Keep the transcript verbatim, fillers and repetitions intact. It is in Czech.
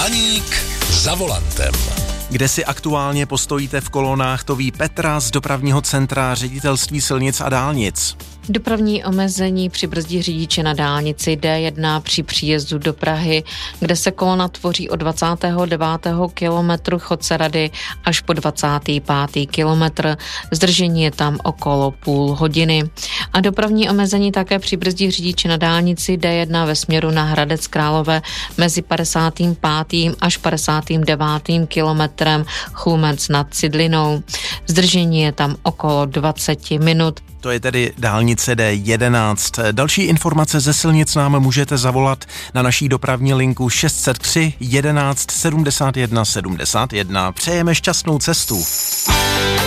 Blaník za volantem. Kde si aktuálně postojíte v kolonách, to ví Petra z dopravního centra Ředitelství silnic a dálnic. Dopravní omezení přibrzdí řidiče na dálnici D jedna při příjezdu do Prahy, kde se kolona tvoří od dvacátého devátého kilometru Chodce Rady až po dvacátý pátý kilometr. Zdržení je tam okolo půl hodiny. A dopravní omezení také přibrzdí řidiče na dálnici D jedna ve směru na Hradec Králové mezi padesátým pátým až padesátým devátým kilometrem Chlumec nad Cidlinou. Zdržení je tam okolo dvacet minut. To je tedy dálnice D jedenáct. Další informace ze silnic nám můžete zavolat na naší dopravní linku šest set tři jedenáct sedmdesát jedna sedmdesát jedna. Přejeme šťastnou cestu.